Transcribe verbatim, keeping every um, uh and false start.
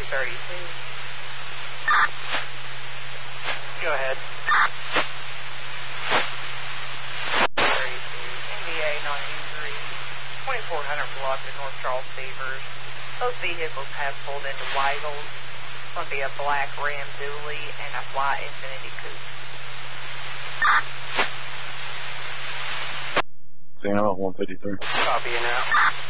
thirty-two. Go ahead. thirty-two. N B A non-injury. twenty-four hundred block to North Charles Beavers. Both vehicles have pulled into Weigels. It's going to be a black Ram Dually and a white Infiniti Coupe. Sam, one fifty-three. Copy you now.